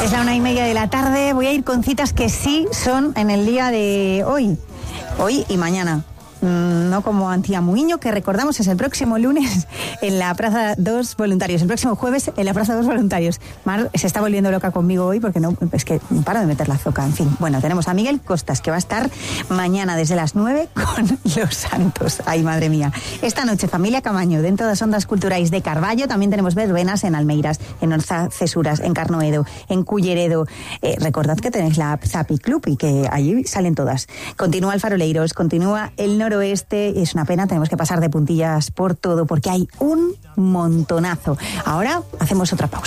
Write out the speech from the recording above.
Es la 1:30 de la tarde. Voy a ir con citas que sí son en el día de hoy y mañana. No como Antía Muiño, que recordamos es el próximo lunes en la Plaza 2 Voluntarios, el próximo jueves en la Plaza 2 Voluntarios. Mar se está volviendo loca conmigo hoy porque no, es que no paro de meter la zoca. En fin, bueno, tenemos a Miguel Costas, que va a estar mañana desde las 9 con Los Santos. Ay, madre mía. Esta noche, Familia Camaño, dentro de las ondas culturais de Carballo. También tenemos verbenas en Almeiras, en Orza Cesuras, en Carnoedo, en Culleredo. Recordad que tenéis la Zapi Club y que allí salen todas. Continúa el Faroleiros, continúa el Noroeste. Es una pena, tenemos que pasar de puntillas por todo porque hay un montonazo. Ahora hacemos otra pausa.